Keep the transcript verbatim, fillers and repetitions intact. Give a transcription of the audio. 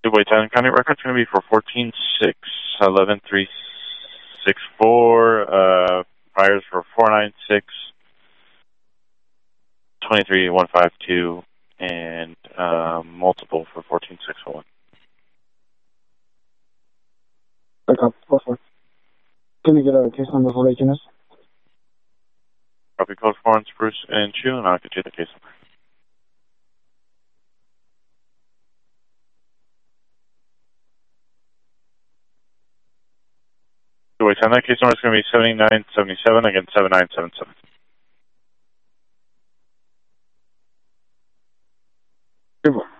Wait, Titan County record's going to be for fourteen six, eleven three six four, uh, priors for four nine six, twenty-three one five two, and um, multiple for fourteen six oh one. Okay, go for it. Can you get a case number for Reykjanes? Copy code four on Spruce and Chew, and I'll get you the case number. Wait, and that case number is going to be seventy-nine seventy-seven against seventy-nine seventy-seven. Super.